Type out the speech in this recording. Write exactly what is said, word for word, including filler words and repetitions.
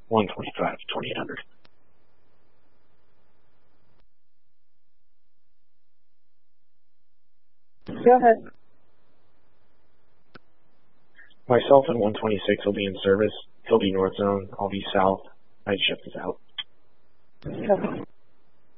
one twenty-five, twenty-eight hundred. Go ahead. Myself and one twenty-six will be in service. He'll be north zone. I'll be south. Night shift is out. Okay.